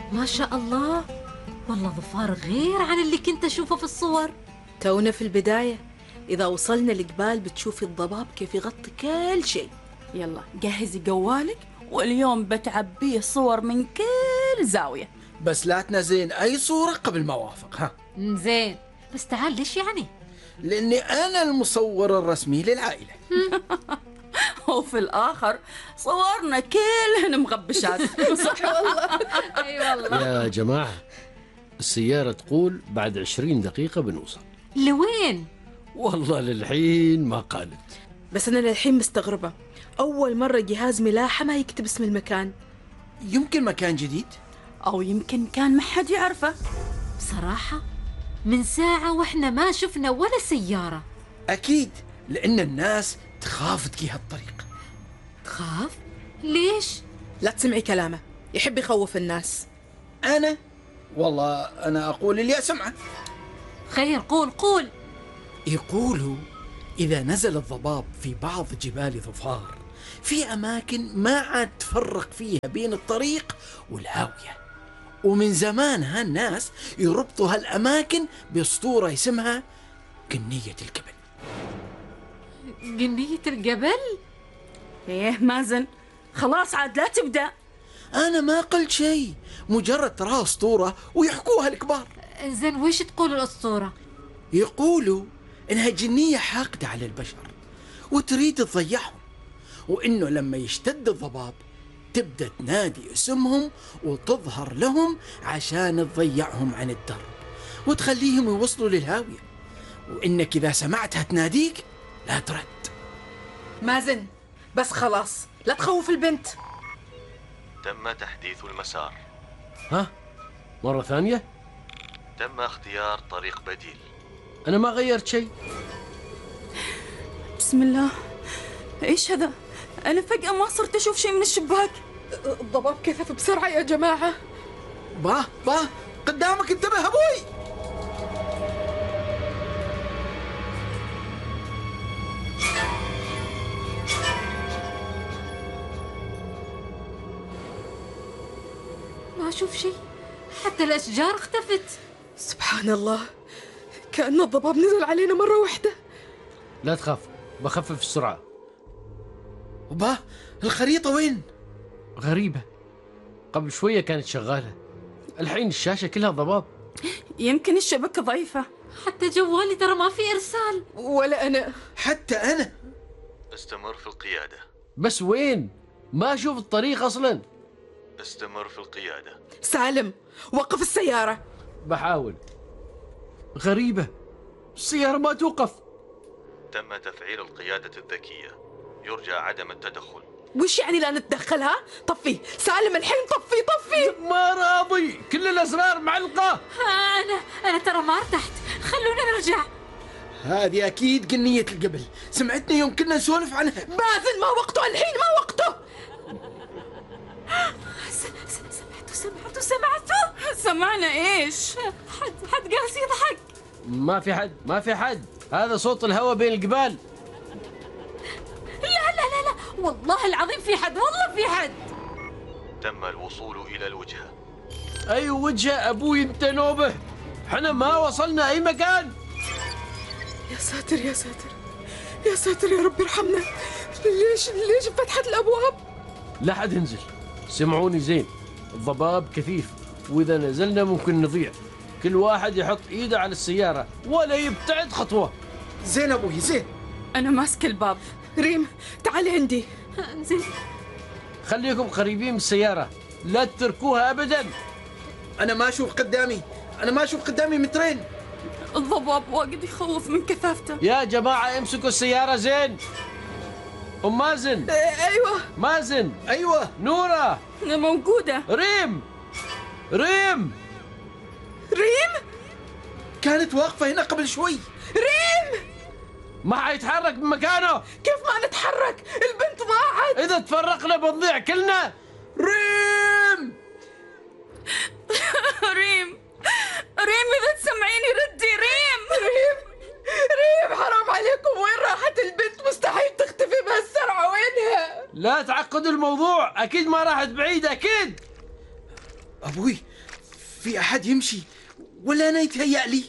ما شاء الله، والله ظفار غير عن اللي كنت أشوفه في الصور. تونا في البداية، إذا وصلنا الجبال بتشوفي الضباب كيف يغطي كل شيء. يلا جهزي جوالك، واليوم بتعبيه صور من كل زاوية. بس لا تنزلين أي صورة قبل ما أوافق. ها زين، بس تعال ليش يعني؟ لأني أنا المصور الرسمي للعائلة. وفي الآخر صورنا كلهن مغبشات. صح والله. أي والله. يا جماعة، السيارة تقول بعد 20 دقيقة بنوصل. لوين؟ والله للحين ما قالت. بس أنا للحين مستغربة، أول مرة جهاز ملاحة ما يكتب اسم المكان. يمكن مكان جديد، أو يمكن كان ما حد يعرفه. بصراحة من ساعة وإحنا ما شفنا ولا سيارة. أكيد لأن الناس تخاف تجي هالطريق. تخاف؟ ليش؟ لا تسمعي كلامه، يحب يخوف الناس. أنا والله أنا أقول اللي أسمعه. خير، قول. يقولوا إذا نزل الضباب في بعض جبال ظفار في أماكن ما عاد تفرق فيها بين الطريق والهاوية، ومن زمان هالناس يربطوا هالأماكن بأسطورة اسمها جنية الجبل. جنية الجبل؟ إيه مازن، خلاص عاد لا تبدأ. أنا ما قلت شيء، مجرد تراها أسطورة ويحكوها الكبار. زين، ويش تقول الأسطورة؟ يقولوا إنها جنية حاقدة على البشر وتريد تضيعهم، وإنه لما يشتد الضباب تبدأ تنادي اسمهم وتظهر لهم عشان تضيعهم عن الدرب وتخليهم يوصلوا للهاوية، وإنك إذا سمعتها تناديك لا ترد. مازن، بس خلاص لا تخوف البنت. تم تحديث المسار. ها؟ مرة ثانية؟ تم اختيار طريق بديل. أنا ما غيرت شيء. بسم الله، إيش هذا؟ أنا فجأة ما صرت أشوف شيء من الشباك. الضباب كثف بسرعة يا جماعة. باه قدامك، انتبه أبوي. ما أشوف شيء، حتى الأشجار اختفت. سبحان الله، كأن الضباب نزل علينا مرة واحدة. لا تخاف، بخفف السرعة. وباه الخريطة وين؟ غريبة، قبل شوية كانت شغالة، الحين الشاشة كلها ضباب. يمكن الشبكة ضعيفة. حتى جوالي ترى ما في إرسال. ولا أنا. حتى أنا. استمر في القيادة. بس وين؟ ما أشوف الطريق أصلا. استمر في القيادة. سالم، وقف السيارة. بحاول. غريبة، السيارة ما توقف. تم تفعيل القيادة الذكية، يرجى عدم التدخل. وش يعني لا نتدخلها؟ طفي سالم الحين، طفي. ما راضي، كل الأزرار معلقة. أنا ترى ما ارتحت، خلونا نرجع. هذه أكيد جنية الجبل، سمعتني يوم كنا نسولف عنها. مازن، ما وقته الحين، ما وقته. سمعتوا؟ سمعنا إيش؟ حد جالس يضحك. ما في حد، هذا صوت الهواء بين الجبال. لا، والله العظيم في حد، والله في حد. تم الوصول إلى الوجهة. أي وجهة أبوي أنت نوبه، حنا ما وصلنا أي مكان. يا ساتر يا ساتر يا ساتر، يا رب ارحمنا. ليش فتحت الأبواب؟ لا حد ينزل، سمعوني زين، الضباب كثيف، وإذا نزلنا ممكن نضيع. كل واحد يحط إيده على السيارة ولا يبتعد خطوة. زين أبوي، زين. أنا ماسك الباب. ريم، تعالي عندي. انزل. خليكم قريبين من السيارة، لا تتركوها أبدا. أنا ما أشوف قدامي مترين. الضباب واجد يخوف من كثافته. يا جماعة امسكوا السيارة زين. أم مازن. أيوة. مازن. أيوة. نورة. أنا موجودة. ريم. كانت واقفة هنا قبل شوي. ريم ما حيتحرك من مكانه. كيف ما نتحرك؟ البنت ضاعت. إذا تفرقنا بنضيع كلنا. ريم إذا تسمعيني ردي. ريم حرام عليكم، وين راحت البنت؟ مستحيل تختفي بهالسرعة، وينها؟ لا تعقدوا الموضوع، أكيد ما راحت بعيد. أكيد أبوي، في أحد يمشي ولا أنا يتهيأ لي؟